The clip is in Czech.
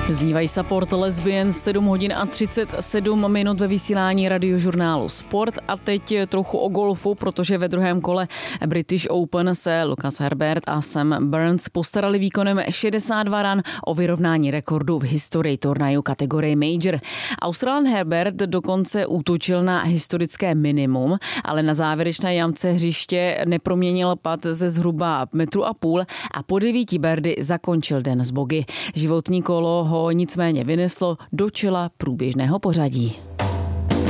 Znívají Support Lesbians 7 hodin a 37 minut ve vysílání radiožurnálu Sport a teď trochu o golfu, protože ve druhém kole British Open se Lucas Herbert a Sam Burns postarali výkonem 62 ran o vyrovnání rekordu v historii turnaju kategorie Major. Australan Herbert dokonce útočil na historické minimum, ale na závěrečné jamce hřiště neproměnil pad ze zhruba 1,5 metru a po 9 birdy zakončil den z bogy. Životní kolo ho nicméně vyneslo do čela průběžného pořadí.